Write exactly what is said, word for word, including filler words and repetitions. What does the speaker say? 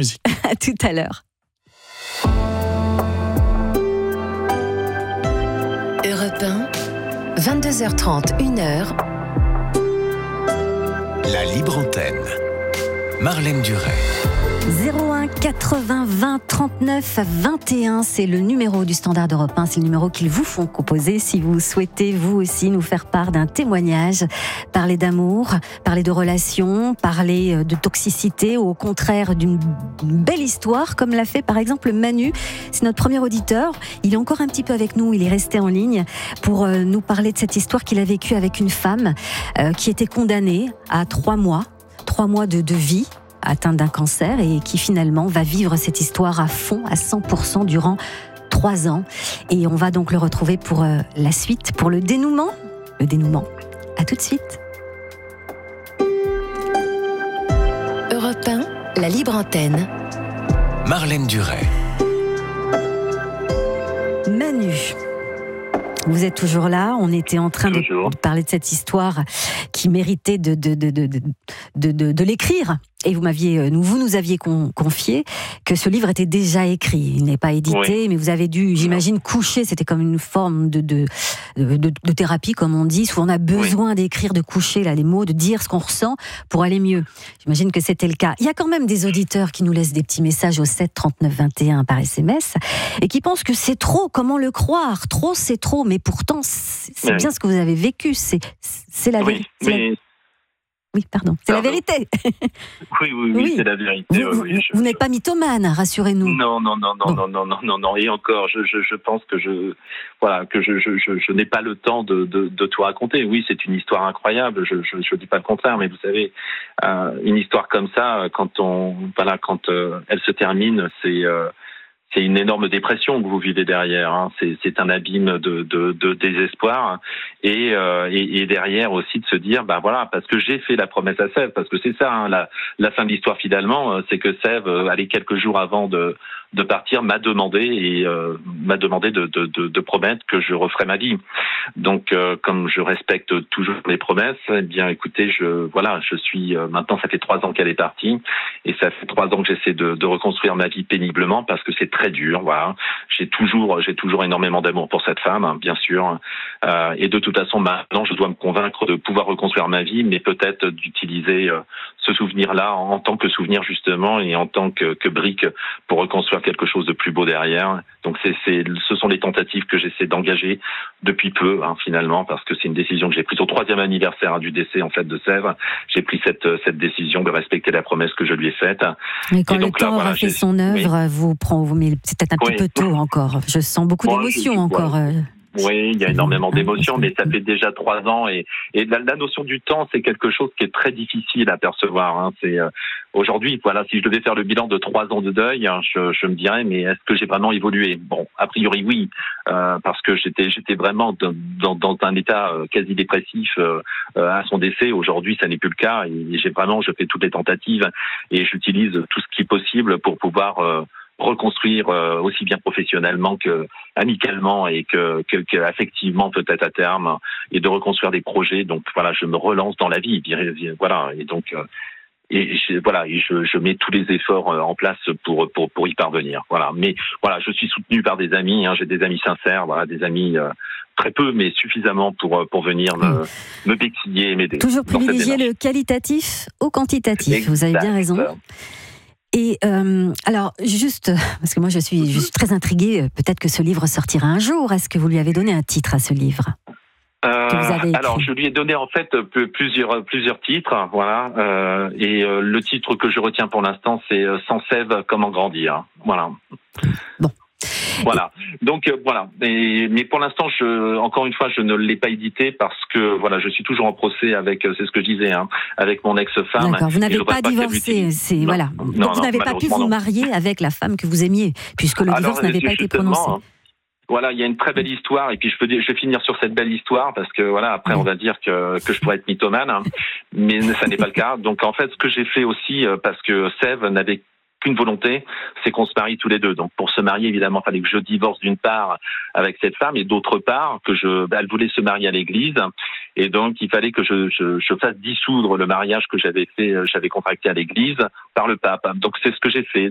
musique. À tout à l'heure. Europe un, vingt-deux heures trente, une heure. La libre antenne. Marlène Duret. zéro un quatre-vingts vingt trente-neuf vingt et un, c'est le numéro du Standard d'Europe un, c'est le numéro qu'ils vous font composer si vous souhaitez vous aussi nous faire part d'un témoignage, parler d'amour, parler de relations, parler de toxicité ou au contraire d'une belle histoire comme l'a fait par exemple Manu. C'est notre premier auditeur, il est encore un petit peu avec nous, il est resté en ligne pour nous parler de cette histoire qu'il a vécue avec une femme euh, qui était condamnée à trois mois, trois mois de, de vie atteinte d'un cancer et qui finalement va vivre cette histoire à fond, à cent pour cent durant trois ans. Et on va donc le retrouver pour euh, la suite, pour le dénouement. Le dénouement. À tout de suite. Europe un, la libre antenne. Marlène Duret. Manu. Vous êtes toujours là, on était en train de, de parler de cette histoire qui méritait de, de, de, de, de, de, de l'écrire. Et vous m'aviez, vous nous aviez confié que ce livre était déjà écrit. Il n'est pas édité, oui. Mais vous avez dû, j'imagine, coucher. C'était comme une forme de, de, de, de thérapie, comme on dit. Souvent, on a besoin oui. d'écrire, de coucher là, les mots, de dire ce qu'on ressent pour aller mieux. J'imagine que c'était le cas. Il y a quand même des auditeurs qui nous laissent des petits messages au sept trente-neuf vingt et un par S M S et qui pensent que c'est trop. Comment le croire ? Trop, c'est trop. Mais pourtant, c'est, c'est oui. bien ce que vous avez vécu. C'est, c'est la oui, vérité. Mais... Oui, pardon. C'est pardon. la vérité. Oui, oui, oui, oui. C'est la vérité. Vous, oui, vous, je... vous n'êtes pas mythomane, rassurez-nous. Non, non, non, non, bon. non, non, non, non, non. Et encore, je, je, je pense que je, voilà, que je, je, je, je n'ai pas le temps de, de, de tout raconter. Oui, c'est une histoire incroyable. Je, je, je dis pas le contraire, mais vous savez, euh, une histoire comme ça, quand on, voilà, quand euh, elle se termine, c'est euh, c'est une énorme dépression que vous vivez derrière. Hein. C'est, c'est un abîme de, de, de désespoir et, euh, et, et derrière aussi de se dire, bah voilà, parce que j'ai fait la promesse à Sève, parce que c'est ça, hein, la, la fin de l'histoire finalement, c'est que Sève, allez, quelques jours avant de, de partir, m'a demandé et euh, m'a demandé de, de, de, de promettre que je referais ma vie. Donc, euh, comme je respecte toujours les promesses, eh bien, écoutez, je voilà, je suis euh, maintenant, ça fait trois ans qu'elle est partie et ça fait trois ans que j'essaie de, de reconstruire ma vie péniblement parce que c'est très dur, voilà. J'ai toujours, j'ai toujours énormément d'amour pour cette femme, hein, bien sûr. Euh, et de toute façon, maintenant, je dois me convaincre de pouvoir reconstruire ma vie, mais peut-être d'utiliser euh, ce souvenir-là en, en tant que souvenir justement et en tant que, que brique pour reconstruire quelque chose de plus beau derrière. Donc, c'est, c'est, ce sont les tentatives que j'essaie d'engager depuis peu, hein, finalement, parce que c'est une décision que j'ai prise au troisième anniversaire hein, du décès en fait de Sève. J'ai pris cette cette décision de respecter la promesse que je lui ai faite. Mais quand et le donc, temps là, aura voilà, fait j'ai... son œuvre, oui. vous prend, vous mais c'est peut-être un oui. petit peu tôt encore. Je sens beaucoup Moi, d'émotions je, je, encore. Ouais. Euh... Oui, il y a énormément d'émotions, mais ça fait déjà trois ans et, et la, la notion du temps, c'est quelque chose qui est très difficile à percevoir. Hein. C'est euh, aujourd'hui, voilà, si je devais faire le bilan de trois ans de deuil, hein, je, je me dirais, mais est-ce que j'ai vraiment évolué ? Bon, a priori oui, euh, parce que j'étais, j'étais vraiment dans, dans, dans un état quasi dépressif euh, à son décès. Aujourd'hui, ça n'est plus le cas et j'ai vraiment, je fais toutes les tentatives et j'utilise tout ce qui est possible pour pouvoir euh, reconstruire euh, aussi bien professionnellement que amicalement et que, que, que affectivement peut-être à terme et de reconstruire des projets. Donc voilà, je me relance dans la vie. Voilà et donc euh, et je, voilà et je, je mets tous les efforts en place pour pour pour y parvenir. Voilà. Mais voilà, je suis soutenu par des amis. Hein, j'ai des amis sincères. Voilà, des amis. Euh, Très peu, mais suffisamment pour, pour venir me, me béquiller et m'aider. Toujours privilégier le qualitatif au quantitatif. Exact. Vous avez bien raison. Et euh, alors, juste, parce que moi je suis, je suis très intriguée, peut-être que ce livre sortira un jour. Est-ce que vous lui avez donné un titre à ce livre ? Euh, alors, je lui ai donné en fait plusieurs plusieurs titres, voilà. Euh, et euh, le titre que je retiens pour l'instant, c'est Sans Sève, comment grandir. Voilà. Bon. Voilà. Donc euh, voilà. Et, mais pour l'instant, je, encore une fois, je ne l'ai pas édité parce que voilà, je suis toujours en procès avec, c'est ce que je disais, hein, avec mon ex-femme. D'accord. Vous n'avez pas, pas divorcé. C'est non, voilà. Non, Donc non, vous n'avez pas pu vous marier non. avec la femme que vous aimiez, puisque le divorce Alors, n'avait pas été prononcé. Hein, voilà, il y a une très belle histoire, et puis je, peux, je vais finir sur cette belle histoire parce que voilà, après oui. on va dire que que je pourrais être mythomane, hein, mais ça n'est pas le cas. Donc en fait, ce que j'ai fait aussi, parce que Sève n'avait qu'une volonté, c'est qu'on se marie tous les deux. Donc pour se marier, évidemment, il fallait que je divorce d'une part avec cette femme et d'autre part que je, elle voulait se marier à l'église et donc il fallait que je, je, je fasse dissoudre le mariage que j'avais fait, j'avais contracté à l'église par le pape. Donc c'est ce que j'ai fait.